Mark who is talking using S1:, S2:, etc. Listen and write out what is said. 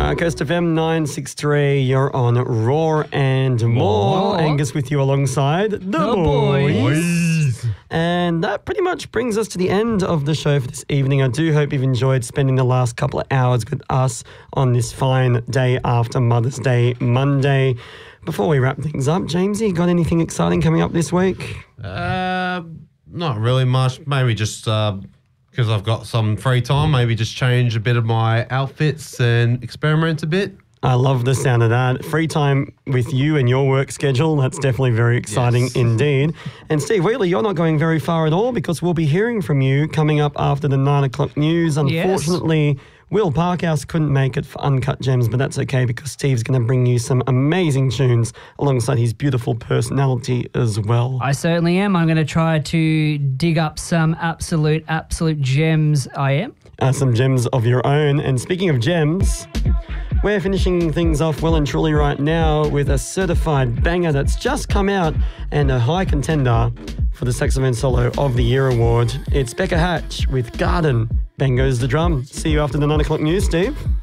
S1: Coast FM 963, you're on Raw and More. Angus with you alongside the boys. And that pretty much brings us to the end of the show for this evening. I do hope you've enjoyed spending the last couple of hours with us on this fine day after Mother's Day, Monday. Before we wrap things up, Jamesy, you got anything exciting coming up this week?
S2: Not really much. Maybe just because I've got some free time, maybe just change a bit of my outfits and experiment a bit.
S1: I love the sound of that. Free time with you and your work schedule, that's definitely very exciting indeed. And Steve Wheatley, you're not going very far at all because we'll be hearing from you coming up after the 9 o'clock news. Unfortunately, Will Parkhouse couldn't make it for Uncut Gems, but that's okay because Steve's going to bring you some amazing tunes alongside his beautiful personality as well.
S3: I certainly am. I'm going to try to dig up some absolute gems. I am.
S1: Some gems of your own. And speaking of gems, we're finishing things off well and truly right now with a certified banger that's just come out and a high contender for the Saxophone Solo of the Year award. It's Becca Hatch with Garden. Bang goes the drum. See you after the 9 o'clock news, Steve.